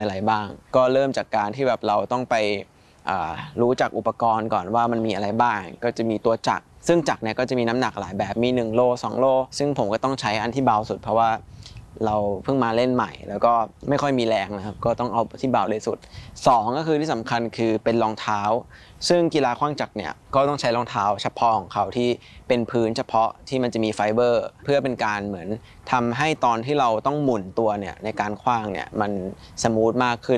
อะไรบ้างก็เริ่มจากการที่แบบเราต้องไปรู้จักอุปกรณ์ก่อนว่ามันมีอะไรบ้างก็จะมีตัวจักรซึ่งจักรเนี่ยก็จะมีน้ำหนักหลายแบบมี1 โล 2 โลซึ่งผมก็ต้องใช้อันที่เบาสุดเพราะว่าเราเพิ่งมาเล่นใหม่แล้วก็ไม่ค่อยมีแรงนะครับก็ต้องเอาที่เบาเลยสุด2ก็คือที่สำคัญคือเป็นรองเท้าซึ่งกีฬาขว้างจักรเนี่ยก็ต้องใช้รองเท้าเฉพาะของเขาที่เป็นพื้นเฉพาะที่มันจะมีไฟเบอร์เพื่อเป็นการเหมือนทำให้ตอนที่เราต้องหมุนตัวเนี่ยในการขว้างเนี่ยมันสมูทมากขึ้น